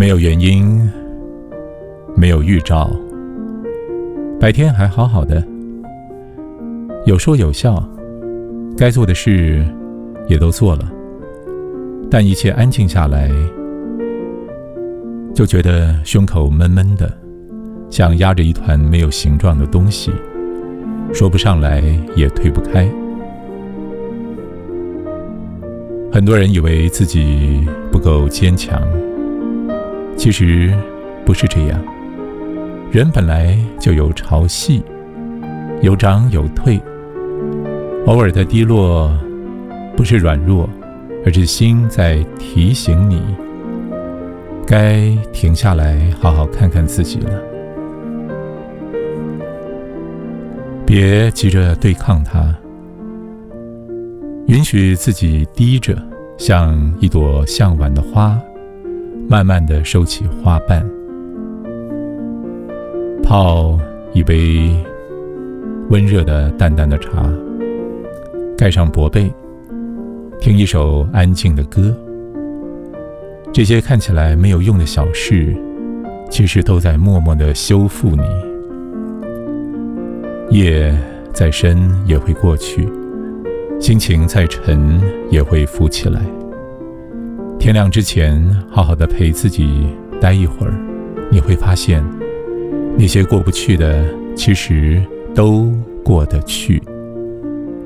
没有原因，没有预兆，白天还好好的，有说有笑，该做的事也都做了，但一切安静下来，就觉得胸口闷闷的，像压着一团没有形状的东西，说不上来也推不开。很多人以为自己不够坚强，其实不是这样。人本来就有潮汐，有涨有退，偶尔的低落不是软弱，而是心在提醒你该停下来好好看看自己了。别急着对抗它，允许自己低着，像一朵向晚的花，慢慢地收起花瓣。泡一杯温热的淡淡的茶，盖上薄被，听一首安静的歌。这些看起来没有用的小事，其实都在默默地修复你。夜再深也会过去，心情再沉也会浮起来。天亮之前，好好的陪自己待一会儿，你会发现，那些过不去的，其实都过得去。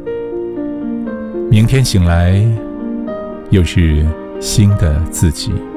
明天醒来，又是新的自己。